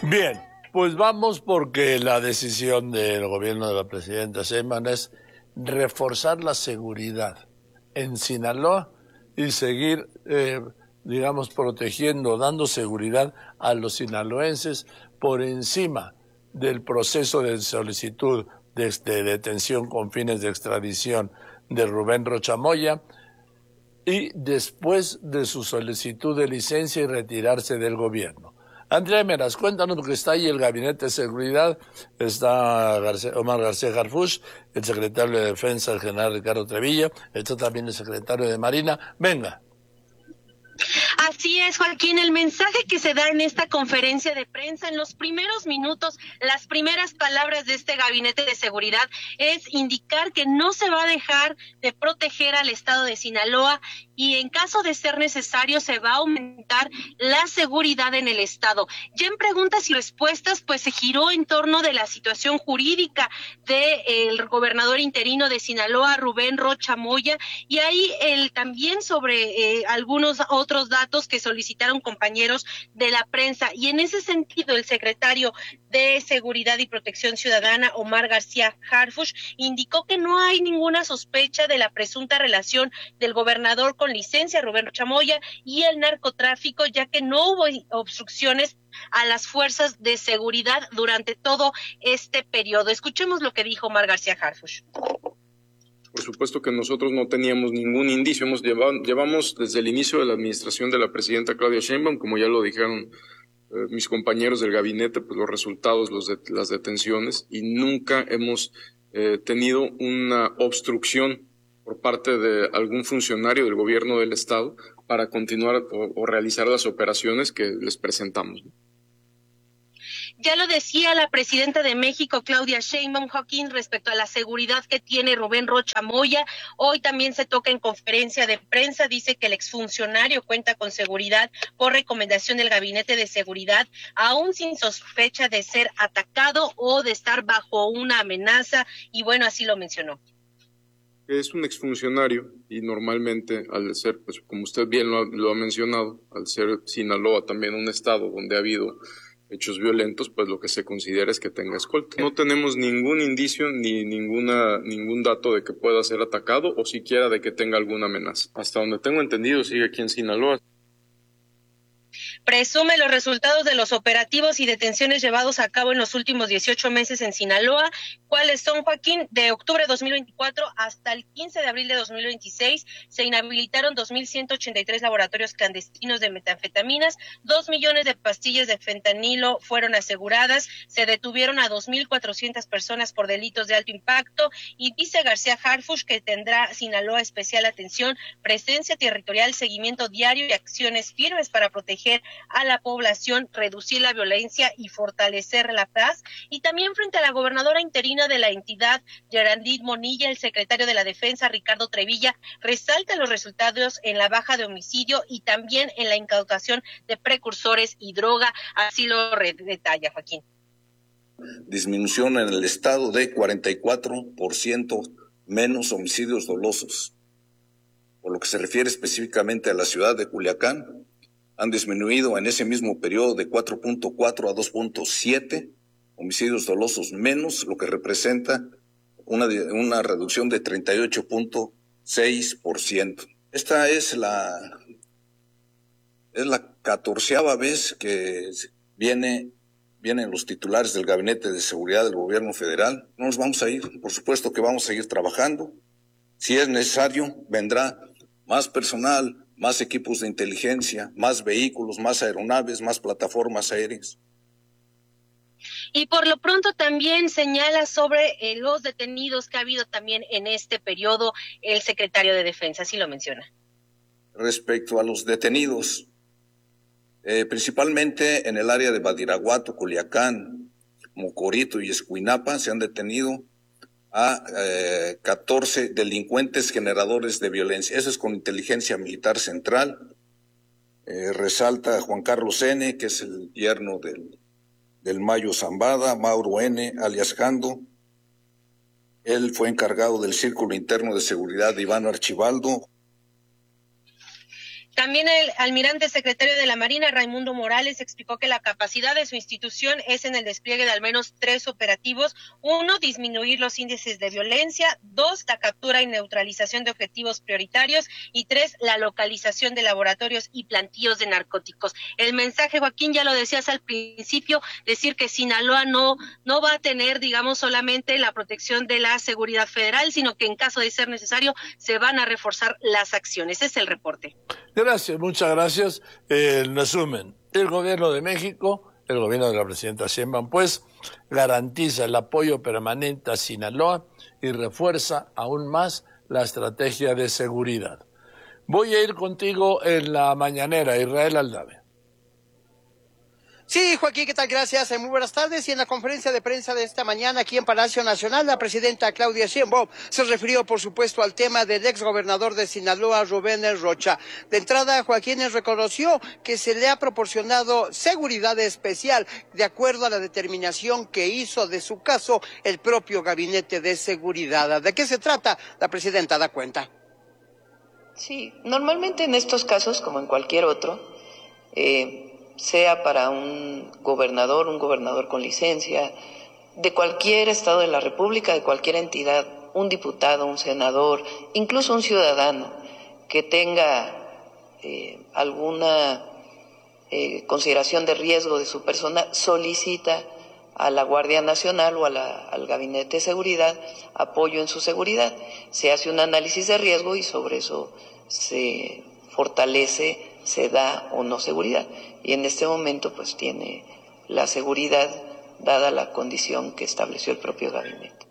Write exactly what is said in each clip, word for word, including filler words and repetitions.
Bien, pues vamos porque la decisión del gobierno de la presidenta Sheinbaum es reforzar la seguridad en Sinaloa y seguir, eh, digamos, protegiendo, dando seguridad a los sinaloenses por encima del proceso de solicitud de, de detención con fines de extradición de Rubén Rocha Moya y después de su solicitud de licencia y retirarse del gobierno. Andrea Meras, cuéntanos, porque está ahí el Gabinete de Seguridad, está García, Omar García Harfuch, el secretario de Defensa, el general Ricardo Trevilla, está también el secretario de Marina. Venga. Así es, Joaquín, el mensaje que se da en esta conferencia de prensa, en los primeros minutos, las primeras palabras de este gabinete de seguridad es indicar que no se va a dejar de proteger al estado de Sinaloa y en caso de ser necesario se va a aumentar la seguridad en el estado. Ya en preguntas y respuestas, pues se giró en torno de la situación jurídica del gobernador interino de Sinaloa, Rubén Rocha Moya, y ahí el también sobre eh, algunos otros datos que solicitaron compañeros de la prensa. Y en ese sentido, el secretario de Seguridad y Protección Ciudadana, Omar García Harfuch, indicó que no hay ninguna sospecha de la presunta relación del gobernador con licencia, Rubén Rocha Moya, y el narcotráfico, ya que no hubo obstrucciones a las fuerzas de seguridad durante todo este periodo. Escuchemos lo que dijo Omar García Harfuch. Por supuesto que nosotros no teníamos ningún indicio. Hemos llevado, llevamos desde el inicio de la administración de la presidenta Claudia Sheinbaum, como ya lo dijeron eh, mis compañeros del gabinete, pues los resultados, los de, las detenciones, y nunca hemos eh, tenido una obstrucción por parte de algún funcionario del gobierno del estado para continuar o, o realizar las operaciones que les presentamos. Ya lo decía la presidenta de México, Claudia Sheinbaum, Joaquín, respecto a la seguridad que tiene Rubén Rocha Moya. Hoy también se toca en conferencia de prensa, dice que el exfuncionario cuenta con seguridad por recomendación del Gabinete de Seguridad, aún sin sospecha de ser atacado o de estar bajo una amenaza, y bueno, así lo mencionó. Es un exfuncionario y normalmente al ser, pues como usted bien lo ha, lo ha mencionado, al ser Sinaloa también un estado donde ha habido hechos violentos, pues lo que se considera es que tenga escolta. No tenemos ningún indicio ni ninguna ningún dato de que pueda ser atacado o siquiera de que tenga alguna amenaza. Hasta donde tengo entendido sigue aquí en Sinaloa. Presume los resultados de los operativos y detenciones llevados a cabo en los últimos dieciocho meses en Sinaloa. ¿Cuáles son, Joaquín? De octubre de dos mil veinticuatro hasta el quince de abril de dos mil veintiséis se inhabilitaron dos mil ciento ochenta y tres laboratorios clandestinos de metanfetaminas, dos millones de pastillas de fentanilo fueron aseguradas, se detuvieron a dos mil cuatrocientas personas por delitos de alto impacto, y dice García Harfuch que tendrá Sinaloa especial atención, presencia territorial, seguimiento diario y acciones firmes para proteger a la población, reducir la violencia y fortalecer la paz. Y también frente a la gobernadora interina de la entidad, Geraldine Monilla, el secretario de la Defensa, Ricardo Trevilla, resalta los resultados en la baja de homicidio y también en la incautación de precursores y droga. Así lo detalla, Joaquín. Disminución en el estado de cuarenta y cuatro por ciento menos homicidios dolosos. Por lo que se refiere específicamente a la ciudad de Culiacán, han disminuido en ese mismo periodo de cuatro punto cuatro a dos punto siete homicidios dolosos menos, lo que representa una, una reducción de treinta y ocho punto seis por ciento. Esta es la, es la catorceava vez que viene, vienen los titulares del Gabinete de Seguridad del Gobierno Federal. No nos vamos a ir, por supuesto que vamos a seguir trabajando. Si es necesario, vendrá más personal, más equipos de inteligencia, más vehículos, más aeronaves, más plataformas aéreas. Y por lo pronto también señala sobre eh, los detenidos que ha habido también en este periodo el secretario de Defensa, así lo menciona. Respecto a los detenidos, eh, principalmente en el área de Badiraguato, Culiacán, Mocorito y Escuinapa, se han detenido a eh, catorce delincuentes generadores de violencia. Eso es con inteligencia militar central. Eh, resalta Juan Carlos N., que es el yerno del, del Mayo Zambada, Mauro N., alias Jando. Él fue encargado del Círculo Interno de Seguridad de Iván Archibaldo. También el almirante secretario de la Marina, Raimundo Morales, explicó que la capacidad de su institución es en el despliegue de al menos tres operativos. Uno, disminuir los índices de violencia. Dos, la captura y neutralización de objetivos prioritarios. Y tres, la localización de laboratorios y plantíos de narcóticos. El mensaje, Joaquín, ya lo decías al principio, decir que Sinaloa no, no va a tener, digamos, solamente la protección de la seguridad federal, sino que en caso de ser necesario se van a reforzar las acciones. Ese es el reporte. Gracias, muchas gracias. Eh, en resumen, el gobierno de México, el gobierno de la presidenta Sheinbaum, pues, garantiza el apoyo permanente a Sinaloa y refuerza aún más la estrategia de seguridad. Voy a ir contigo en la mañanera, Israel Aldave. Sí, Joaquín, ¿qué tal? Gracias. Muy buenas tardes. Y en la conferencia de prensa de esta mañana aquí en Palacio Nacional, la presidenta Claudia Sheinbaum se refirió, por supuesto, al tema del exgobernador de Sinaloa, Rubén Rocha. De entrada, Joaquín reconoció que se le ha proporcionado seguridad especial de acuerdo a la determinación que hizo de su caso el propio Gabinete de Seguridad. ¿De qué se trata? La presidenta da cuenta. Sí, normalmente en estos casos, como en cualquier otro, eh, sea para un gobernador, un gobernador con licencia, de cualquier estado de la República, de cualquier entidad, un diputado, un senador, incluso un ciudadano que tenga eh, alguna eh, consideración de riesgo de su persona, solicita a la Guardia Nacional o a la, al Gabinete de Seguridad apoyo en su seguridad. Se hace un análisis de riesgo y sobre eso se fortalece, se da o no seguridad. Y en este momento pues tiene la seguridad dada la condición que estableció el propio gabinete.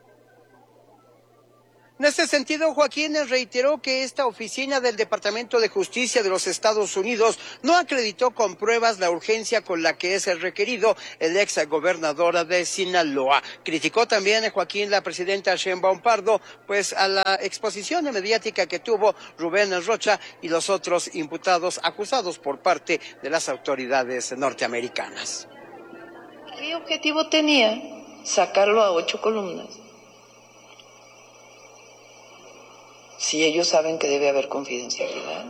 En este sentido, Joaquín reiteró que esta oficina del Departamento de Justicia de los Estados Unidos no acreditó con pruebas la urgencia con la que es requerido el ex gobernador de Sinaloa. Criticó también, Joaquín, la presidenta Sheinbaum Pardo, pues a la exposición mediática que tuvo Rubén Rocha y los otros imputados acusados por parte de las autoridades norteamericanas. ¿Qué objetivo tenía sacarlo a ocho columnas? Si ellos saben que debe haber confidencialidad.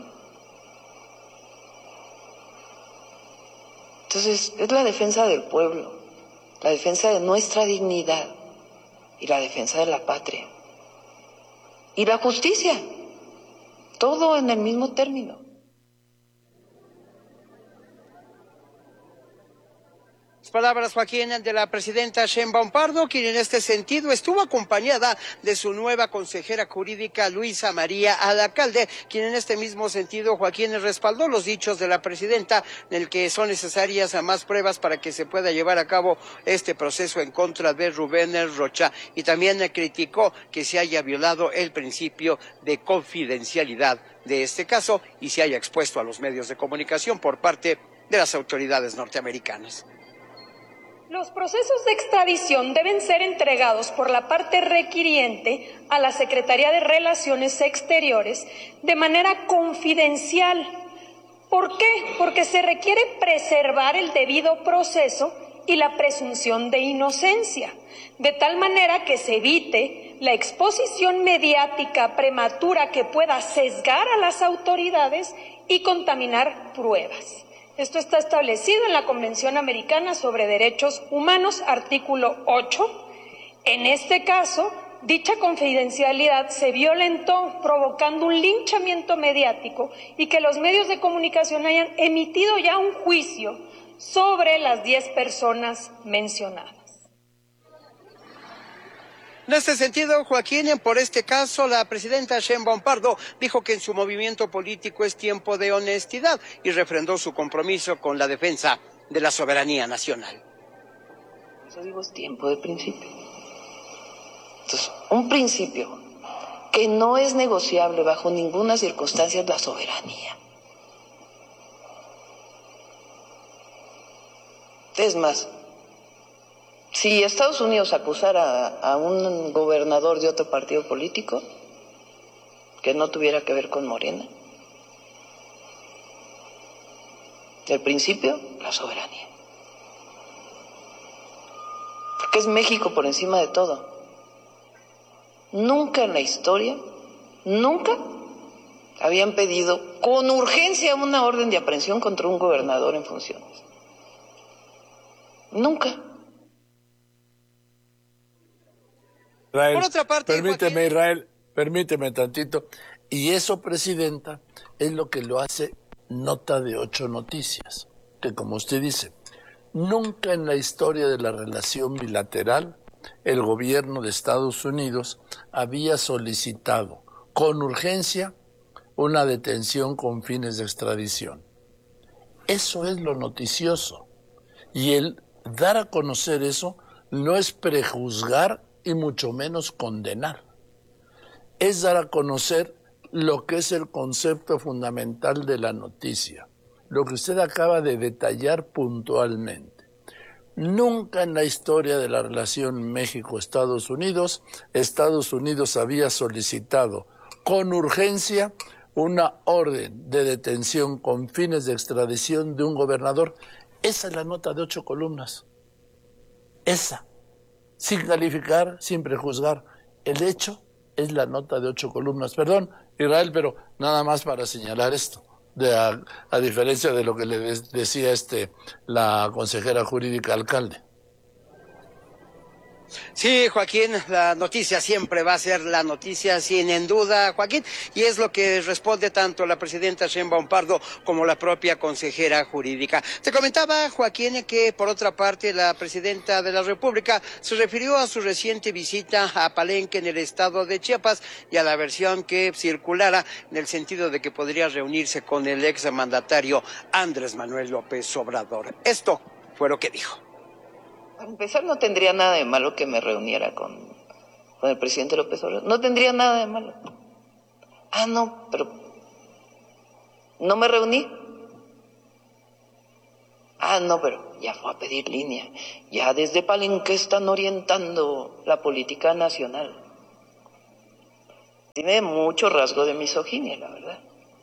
Entonces, es la defensa del pueblo, la defensa de nuestra dignidad y la defensa de la patria. Y la justicia, todo en el mismo término. Palabras, Joaquín, de la presidenta Sheinbaum Pardo, quien en este sentido estuvo acompañada de su nueva consejera jurídica, Luisa María Alcalde, quien en este mismo sentido, Joaquín, respaldó los dichos de la presidenta en el que son necesarias más pruebas para que se pueda llevar a cabo este proceso en contra de Rubén Rocha, y también criticó que se haya violado el principio de confidencialidad de este caso y se haya expuesto a los medios de comunicación por parte de las autoridades norteamericanas. Los procesos de extradición deben ser entregados por la parte requiriente a la Secretaría de Relaciones Exteriores de manera confidencial. ¿Por qué? Porque se requiere preservar el debido proceso y la presunción de inocencia, de tal manera que se evite la exposición mediática prematura que pueda sesgar a las autoridades y contaminar pruebas. Esto está establecido en la Convención Americana sobre Derechos Humanos, artículo ocho. En este caso, dicha confidencialidad se violentó, provocando un linchamiento mediático y que los medios de comunicación hayan emitido ya un juicio sobre las diez personas mencionadas. En este sentido, Joaquín, por este caso, la presidenta Sheinbaum Pardo dijo que en su movimiento político es tiempo de honestidad y refrendó su compromiso con la defensa de la soberanía nacional. Eso digo, es tiempo de principio. Entonces, un principio que no es negociable bajo ninguna circunstancia es la soberanía. Es más, si Estados Unidos acusara a un gobernador de otro partido político que no tuviera que ver con Morena, el principio, la soberanía. Porque es México por encima de todo. Nunca en la historia, nunca habían pedido con urgencia una orden de aprehensión contra un gobernador en funciones. Nunca. Israel, Por otra parte, permíteme, Joaquín... Israel, permíteme tantito. Y eso, Presidenta, es lo que lo hace nota de ocho noticias. Que como usted dice, nunca en la historia de la relación bilateral el gobierno de Estados Unidos había solicitado con urgencia una detención con fines de extradición. Eso es lo noticioso. Y el dar a conocer eso no es prejuzgar y mucho menos condenar. Es dar a conocer lo que es el concepto fundamental de la noticia, lo que usted acaba de detallar puntualmente. Nunca en la historia de la relación México-Estados Unidos, Estados Unidos había solicitado con urgencia una orden de detención con fines de extradición de un gobernador. Esa es la nota de ocho columnas. Esa. Sin calificar, sin prejuzgar. El hecho es la nota de ocho columnas. Perdón, Israel, pero nada más para señalar esto. De a, a diferencia de lo que le de, decía este la consejera jurídica alcalde. Sí, Joaquín, la noticia siempre va a ser la noticia, sin en duda, Joaquín, y es lo que responde tanto la presidenta Sheinbaum Pardo como la propia consejera jurídica. Te comentaba, Joaquín, que por otra parte la presidenta de la República se refirió a su reciente visita a Palenque en el estado de Chiapas y a la versión que circulara en el sentido de que podría reunirse con el exmandatario Andrés Manuel López Obrador. Esto fue lo que dijo. Para empezar, no tendría nada de malo que me reuniera con, con el presidente López Obrador. No tendría nada de malo. Ah, no, pero no me reuní. Ah, no, pero ya fue a pedir línea. Ya desde Palenque están orientando la política nacional. Tiene mucho rasgo de misoginia, la verdad.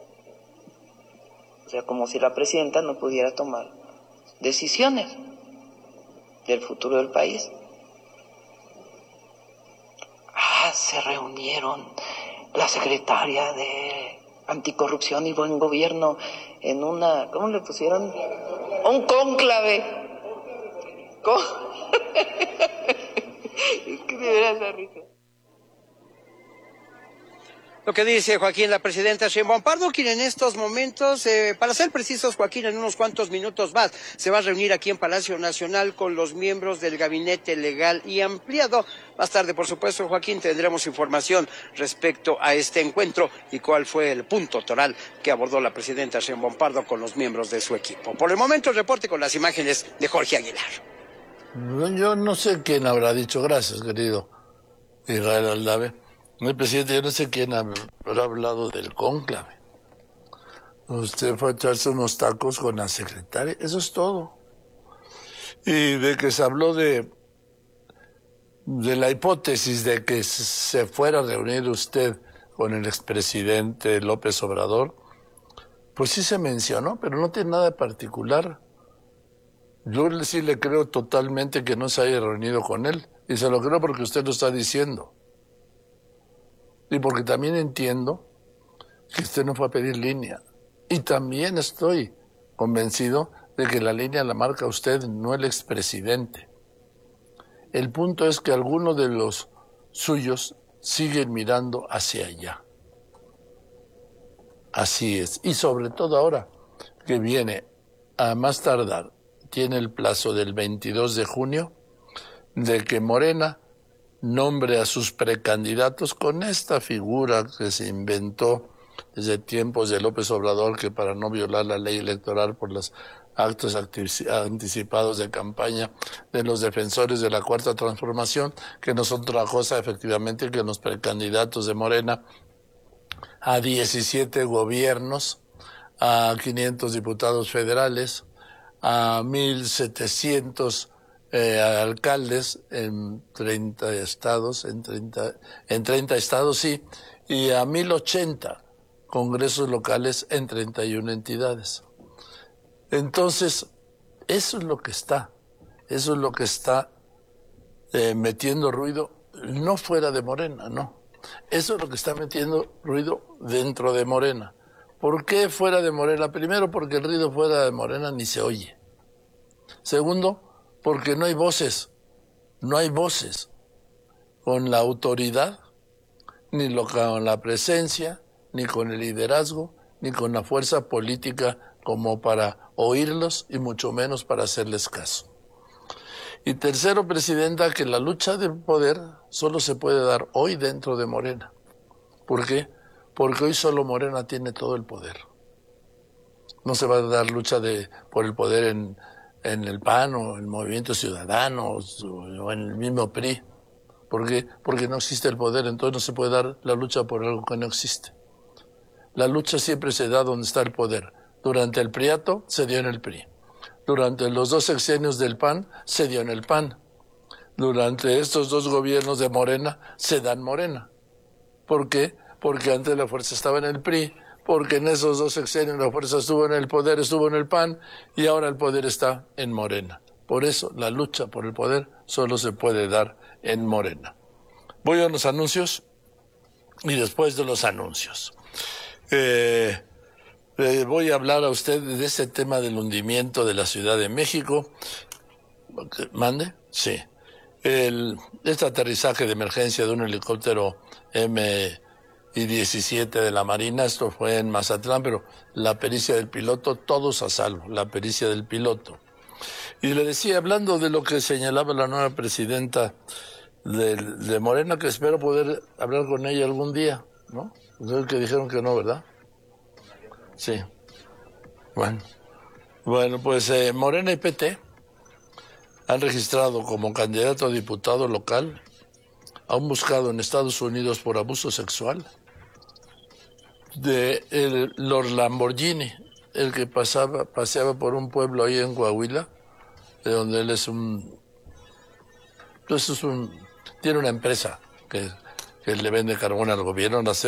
O sea, como si la presidenta no pudiera tomar decisiones del futuro del país. Ah, se reunieron la secretaria de Anticorrupción y Buen Gobierno en una, ¿cómo le pusieron? Un cónclave. Con... es que de veras da risa. Lo que dice Joaquín, la presidenta Sheinbaum Pardo, quien en estos momentos, eh, para ser precisos, Joaquín, en unos cuantos minutos más, se va a reunir aquí en Palacio Nacional con los miembros del Gabinete Legal y Ampliado. Más tarde, por supuesto, Joaquín, tendremos información respecto a este encuentro y cuál fue el punto toral que abordó la presidenta Sheinbaum Pardo con los miembros de su equipo. Por el momento, el reporte con las imágenes de Jorge Aguilar. Yo no sé quién habrá dicho, gracias, querido Israel Aldave. El presidente, yo no sé quién habrá hablado del cónclave. Usted fue a echarse unos tacos con la secretaria, eso es todo. Y de que se habló de, de la hipótesis de que se fuera a reunir usted con el expresidente López Obrador, pues sí se mencionó, pero no tiene nada de particular. Yo sí le creo totalmente que no se haya reunido con él, y se lo creo porque usted lo está diciendo. Y porque también entiendo que usted no fue a pedir línea. Y también estoy convencido de que la línea la marca usted, no el expresidente. El punto es que algunos de los suyos siguen mirando hacia allá. Así es. Y sobre todo ahora que viene a más tardar, tiene el plazo del veintidós de junio, de que Morena nombre a sus precandidatos con esta figura que se inventó desde tiempos de López Obrador, que para no violar la ley electoral por los actos anticipados de campaña de los defensores de la Cuarta Transformación, que no son otra cosa efectivamente que los precandidatos de Morena a diecisiete gobiernos, a quinientos diputados federales, a mil setecientos Eh, alcaldes en treinta estados, en treinta, en treinta estados, sí, y a mil ochenta congresos locales en treinta y una entidades. Entonces, eso es lo que está, eso es lo que está eh, metiendo ruido, no fuera de Morena, no. Eso es lo que está metiendo ruido dentro de Morena, ¿Por qué fuera de Morena? Primero, porque el ruido fuera de Morena ni se oye. Segundo, porque no hay voces, no hay voces con la autoridad, ni lo, con la presencia, ni con el liderazgo, ni con la fuerza política como para oírlos y mucho menos para hacerles caso. Y tercero, Presidenta, que la lucha de poder solo se puede dar hoy dentro de Morena. ¿Por qué? Porque hoy solo Morena tiene todo el poder. No se va a dar lucha de, por el poder en, en el P A N o en el Movimiento Ciudadano o en el mismo P R I. ¿Por qué? Porque no existe el poder, entonces no se puede dar la lucha por algo que no existe. La lucha siempre se da donde está el poder. Durante el priato se dio en el P R I. Durante los dos sexenios del P A N se dio en el P A N. Durante estos dos gobiernos de Morena se da en Morena. ¿Por qué? Porque antes la fuerza estaba en el P R I, porque en esos dos sexenios la fuerza estuvo en el poder, estuvo en el P A N, y ahora el poder está en Morena. Por eso la lucha por el poder solo se puede dar en Morena. Voy a los anuncios y después de los anuncios eh, eh, voy a hablar a ustedes de ese tema del hundimiento de la Ciudad de México. ¿Mande? Sí. El, este aterrizaje de emergencia de un helicóptero M I diecisiete de la Marina, esto fue en Mazatlán, pero la pericia del piloto, todos a salvo, la pericia del piloto. Y le decía, hablando de lo que señalaba la nueva presidenta de, de Morena, que espero poder hablar con ella algún día, ¿no? Entonces que dijeron que no, ¿verdad? Sí. Bueno, bueno pues eh, Morena y P T han registrado como candidato a diputado local a un buscado en Estados Unidos por abuso sexual de el Lord Lamborghini, el que pasaba, paseaba por un pueblo ahí en Coahuila, de donde él es un, pues es un, tiene una empresa que, que le vende carbón al gobierno,